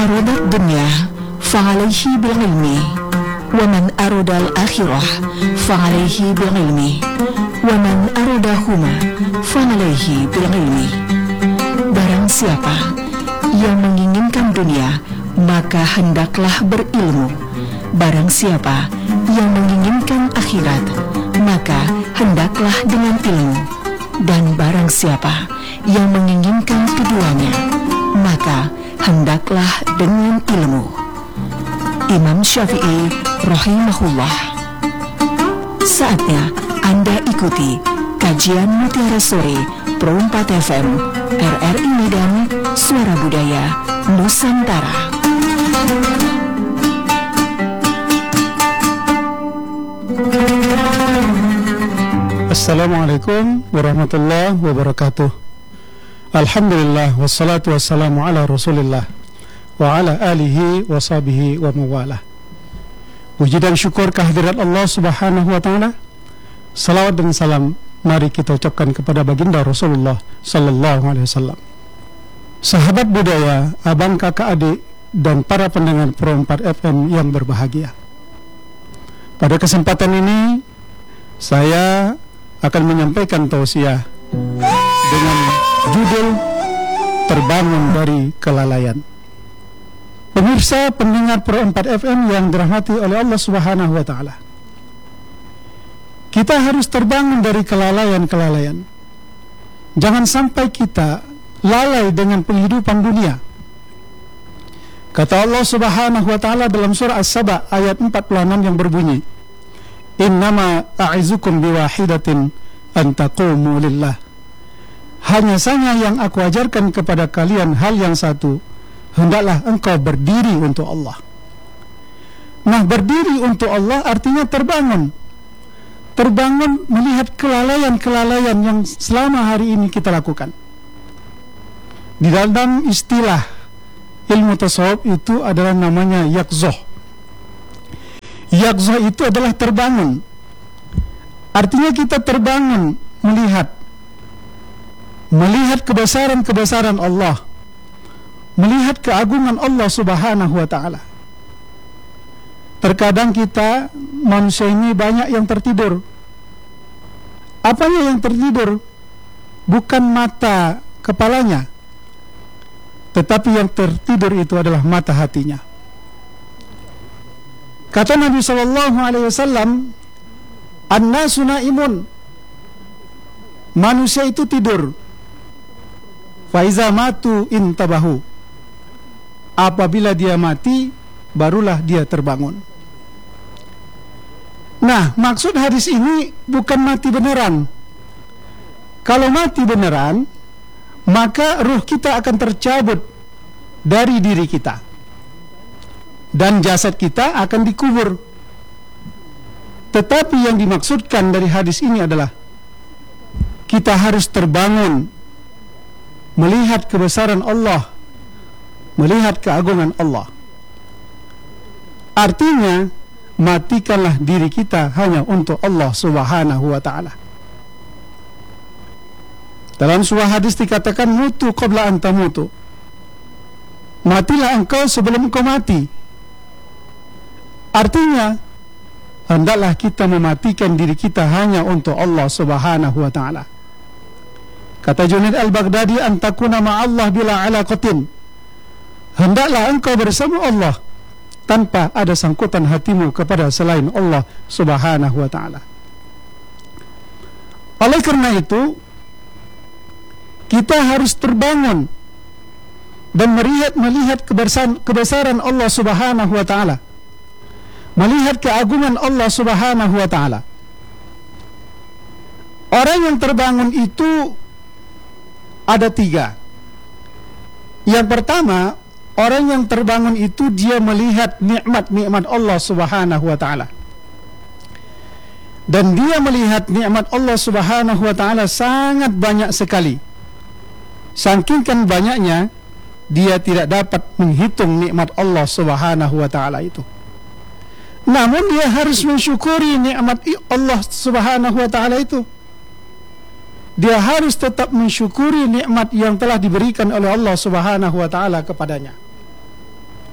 أراد الدنيا فعليه بالعلم ومن أراد الآخرة فعليه بالعلم ومن أرادهما فعليه بالعلم. Barang siapa yang menginginkan dunia, maka hendaklah berilmu. Barang siapa yang menginginkan akhirat, maka hendaklah dengan ilmu. Dan barang siapa yang menginginkan keduanya, maka hendaklah dengan ilmu. Imam Syafi'i rahimahullah. Saatnya Anda ikuti kajian Mutiara Sore Pro 4 FM RRI Medan, Suara Budaya Nusantara. Assalamualaikum warahmatullahi wabarakatuh. Alhamdulillah wassalatu wassalamu ala Rasulillah wa ala alihi wa sahbihi wa mawalah. Puji dan syukur kehadirat Allah Subhanahu wa taala. Salawat dan salam mari kita ucapkan kepada baginda Rasulullah sallallahu alaihi wasallam. Sahabat budaya, abang, kakak, adik dan para pendengar Pro 4 FM yang berbahagia. Pada kesempatan ini saya akan menyampaikan tausiah dengan judul Terbangun dari Kelalaian. Pemirsa pendengar Pro 4 FM yang dirahmati oleh Allah Subhanahu wa taala. Kita harus terbangun dari kelalaian-kelalaian. Jangan sampai kita lalai dengan penghidupan dunia. Kata Allah Subhanahu wa taala dalam surah As-Saba ayat 46 yang berbunyi, Innama a'izukum biwahidatin an taqumu lillah. Hanya saja yang aku ajarkan kepada kalian hal yang satu, hendaklah engkau berdiri untuk Allah. Nah, berdiri untuk Allah artinya terbangun. Terbangun melihat kelalaian-kelalaian yang selama hari ini kita lakukan. Di dalam istilah ilmu tasawuf itu adalah namanya yaqzah. Yaqzah itu adalah terbangun. Artinya kita terbangun melihat kebesaran-kebesaran Allah, melihat keagungan Allah Subhanahu wa taala. Terkadang kita manusia ini banyak yang tertidur. Apanya yang tertidur? Bukan mata kepalanya, tetapi yang tertidur itu adalah mata hatinya. Kata Nabi sallallahu alaihi wasallam, "An-nasu naimun." Manusia itu tidur. Fa iza matu intabahu. Apabila dia mati, barulah dia terbangun. Nah, maksud hadis ini bukan mati beneran. Kalau mati beneran, maka ruh kita akan tercabut dari diri kita dan jasad kita akan dikubur. Tetapi yang dimaksudkan dari hadis ini adalah kita harus terbangun melihat kebesaran Allah, melihat keagungan Allah. Artinya, matikanlah diri kita hanya untuk Allah Subhanahu wa ta'ala. Dalam sebuah hadis dikatakan, mutu qabla an tamutu. Matilah engkau sebelum engkau mati. Artinya, hendaklah kita mematikan diri kita hanya untuk Allah Subhanahu wa ta'ala. Kata Junaid al-Baghdadi, antakuna ma'allah bila alaqatin. Hendaklah engkau bersama Allah tanpa ada sangkutan hatimu kepada selain Allah Subhanahu wa ta'ala. Oleh karena itu, kita harus terbangun dan melihat kebesaran Allah Subhanahu wa ta'ala, melihat keagungan Allah Subhanahu wa ta'ala. Orang yang terbangun itu ada 3. Yang pertama, orang yang terbangun itu dia melihat nikmat-nikmat Allah Subhanahu wa ta'ala. Dan dia melihat nikmat Allah Subhanahu wa ta'ala sangat banyak sekali. Saking banyaknya, dia tidak dapat menghitung nikmat Allah Subhanahu wa ta'ala itu. Namun dia harus mensyukuri nikmat Allah Subhanahu wa ta'ala itu. Dia harus tetap mensyukuri nikmat yang telah diberikan oleh Allah Subhanahu wa ta'ala kepadanya.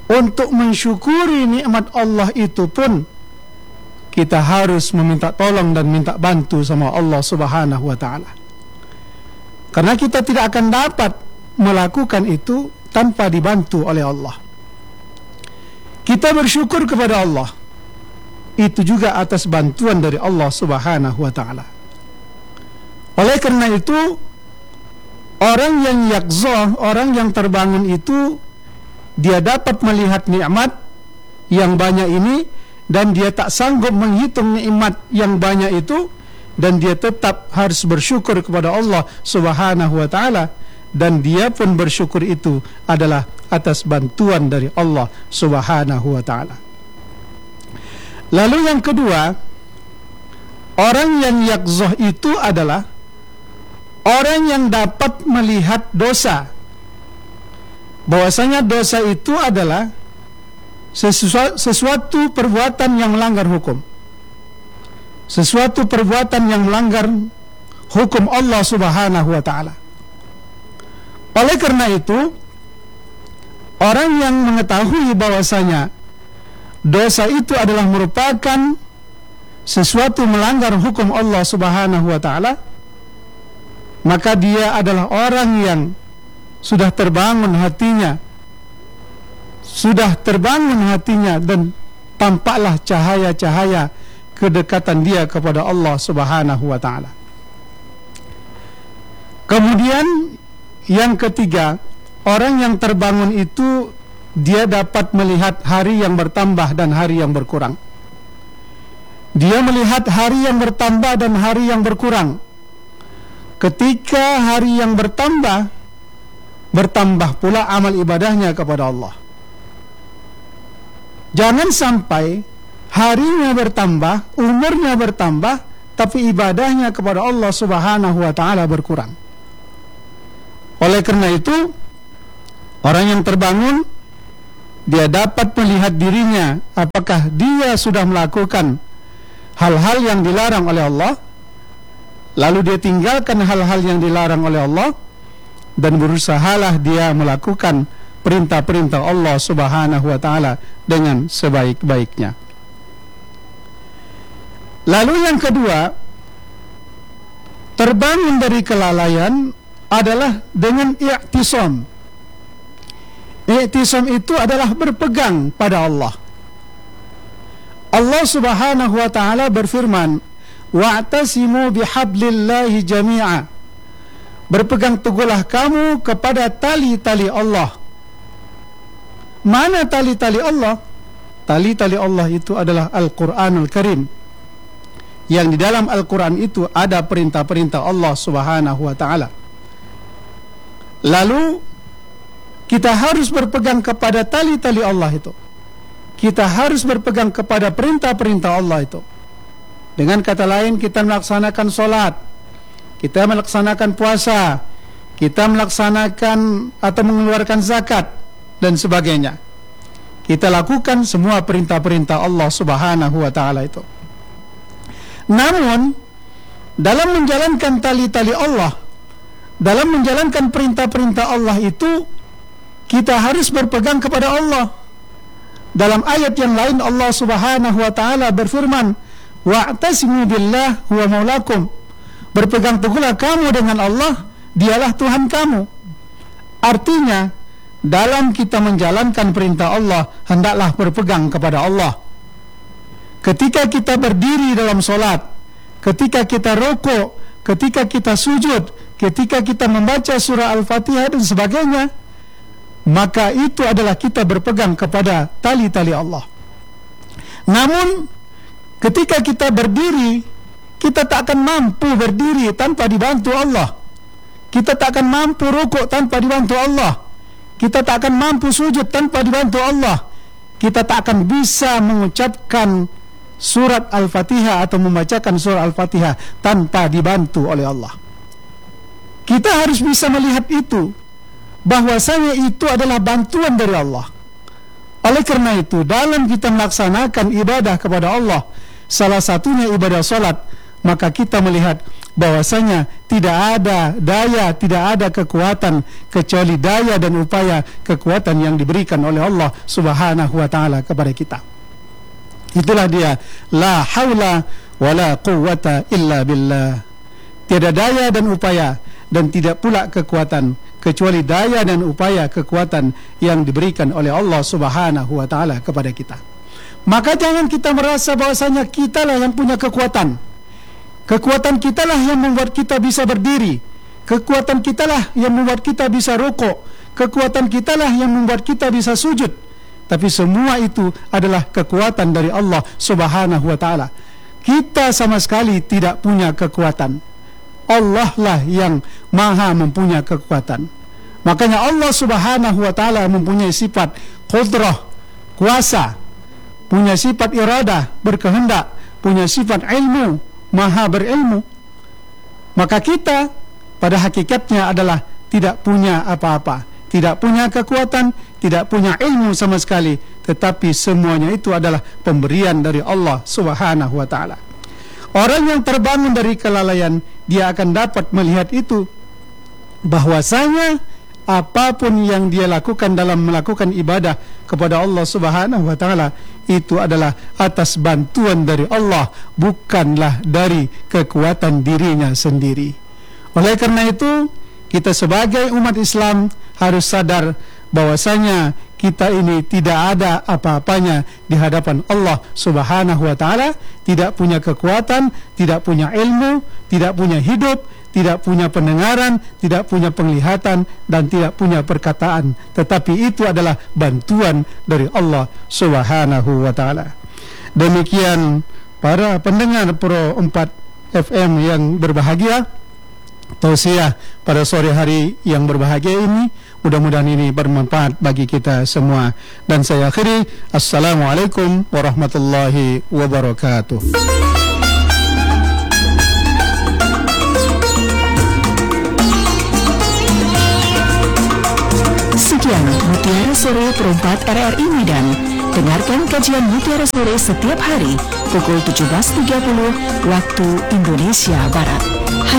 untuk mensyukuri nikmat Allah itu pun kita harus meminta tolong dan minta bantu sama Allah Subhanahu wa ta'ala. Karena kita tidak akan dapat melakukan itu tanpa dibantu oleh Allah. Kita bersyukur kepada Allah itu juga atas bantuan dari Allah Subhanahu wa ta'ala. Oleh karena itu, orang yang yakzah, orang yang terbangun itu, dia dapat melihat nikmat yang banyak ini, dan dia tak sanggup menghitung nikmat yang banyak itu, dan dia tetap harus bersyukur kepada Allah Subhanahu wa ta'ala, dan dia pun bersyukur itu adalah atas bantuan dari Allah Subhanahu wa ta'ala. Lalu yang kedua, orang yang yakzah itu adalah orang yang dapat melihat dosa, bahwasanya dosa itu adalah sesuatu perbuatan yang melanggar hukum, sesuatu perbuatan yang melanggar hukum Allah Subhanahu wa ta'ala. Oleh karena itu, orang yang mengetahui bahwasanya dosa itu adalah merupakan sesuatu melanggar hukum Allah Subhanahu wa ta'ala, maka dia adalah orang yang sudah terbangun hatinya, dan tampaklah cahaya-cahaya kedekatan dia kepada Allah Subhanahu wa ta'ala. Kemudian yang ketiga, orang yang terbangun itu dia dapat melihat hari yang bertambah dan hari yang berkurang. Dia melihat hari yang bertambah dan hari yang berkurang. Ketika hari yang bertambah, bertambah pula amal ibadahnya kepada Allah. Jangan sampai harinya bertambah, umurnya bertambah, tapi ibadahnya kepada Allah Subhanahu wa ta'ala berkurang. Oleh karena itu, orang yang terbangun, dia dapat melihat dirinya apakah dia sudah melakukan hal-hal yang dilarang oleh Allah, lalu dia tinggalkan hal-hal yang dilarang oleh Allah, dan berusahalah dia melakukan perintah-perintah Allah Subhanahu wa ta'ala dengan sebaik-baiknya. Lalu yang kedua, terbangun dari kelalaian adalah dengan i'tisam. I'tisam itu adalah berpegang pada Allah. Allah Subhanahu wa ta'ala berfirman, wa'tasimu bihablillahi jami'a. Berpegang teguhlah kamu kepada tali-tali Allah. Mana tali-tali Allah? Tali-tali Allah itu adalah Al-Quranul Karim, yang di dalam Al-Quran itu ada perintah-perintah Allah Subhanahu wa ta'ala. Lalu kita harus berpegang kepada tali-tali Allah itu. Kita harus berpegang kepada perintah-perintah Allah itu. Dengan kata lain, kita melaksanakan solat, kita melaksanakan puasa, kita melaksanakan atau mengeluarkan zakat, dan sebagainya. Kita lakukan semua perintah-perintah Allah Subhanahu wa ta'ala itu. Namun, dalam menjalankan tali-tali Allah, dalam menjalankan perintah-perintah Allah itu, kita harus berpegang kepada Allah. Dalam ayat yang lain Allah Subhanahu wa ta'ala berfirman, wa'tasimu billah huwa maulakum. Berpegang teguhlah kamu dengan Allah, dialah Tuhan kamu. Artinya, dalam kita menjalankan perintah Allah, hendaklah berpegang kepada Allah. Ketika kita berdiri dalam solat, ketika kita rukuk, ketika kita sujud, ketika kita membaca surah Al-Fatihah dan sebagainya, maka itu adalah kita berpegang kepada tali-tali Allah. Namun, ketika kita berdiri, kita tak akan mampu berdiri tanpa dibantu Allah. Kita tak akan mampu rukuk tanpa dibantu Allah. Kita tak akan mampu sujud tanpa dibantu Allah. Kita tak akan bisa mengucapkan surat Al-Fatihah atau membacakan surah Al-Fatihah tanpa dibantu oleh Allah. Kita harus bisa melihat itu, bahwasanya itu adalah bantuan dari Allah. Oleh karena itu, dalam kita melaksanakan ibadah kepada Allah, salah satunya ibadah salat, maka kita melihat bahwasanya tidak ada daya, tidak ada kekuatan kecuali daya dan upaya kekuatan yang diberikan oleh Allah Subhanahu wa taala kepada kita. Itulah dia, la haula wala quwwata illa billah. Tiada daya dan upaya dan tidak pula kekuatan kecuali daya dan upaya kekuatan yang diberikan oleh Allah Subhanahu wa taala kepada kita. Maka jangan kita merasa bahwasanya kitalah yang punya kekuatan. Kekuatan kitalah yang membuat kita bisa berdiri. Kekuatan kitalah yang membuat kita bisa rukuk. Kekuatan kitalah yang membuat kita bisa sujud. Tapi semua itu adalah kekuatan dari Allah Subhanahu wa taala. Kita sama sekali tidak punya kekuatan. Allah lah yang maha mempunyai kekuatan. Makanya Allah Subhanahu wa taala mempunyai sifat qudrah, kuasa, punya sifat iradah, berkehendak, punya sifat ilmu, maha berilmu. Maka kita pada hakikatnya adalah tidak punya apa-apa, tidak punya kekuatan, tidak punya ilmu sama sekali, tetapi semuanya itu adalah pemberian dari Allah Subhanahu wa taala. Orang yang terbangun dari kelalaian, dia akan dapat melihat itu, bahwasanya apapun yang dia lakukan dalam melakukan ibadah kepada Allah Subhanahu wa taala itu adalah atas bantuan dari Allah, bukanlah dari kekuatan dirinya sendiri. Oleh karena itu, kita sebagai umat Islam harus sadar bahwasanya kita ini tidak ada apa-apanya di hadapan Allah Subhanahu wa taala, tidak punya kekuatan, tidak punya ilmu, tidak punya hidup, tidak punya pendengaran, tidak punya penglihatan, dan tidak punya perkataan. Tetapi itu adalah bantuan dari Allah Subhanahu wa ta'ala. Demikian para pendengar Pro 4 FM yang berbahagia, tausiah pada sore hari yang berbahagia ini, mudah-mudahan ini bermanfaat bagi kita semua. Dan saya akhiri, Assalamualaikum warahmatullahi wabarakatuh. Sekian Mutiara Sore Perempat RRI Medan. Dengarkan kajian Mutiara Sore setiap hari pukul 17.30 waktu Indonesia Barat.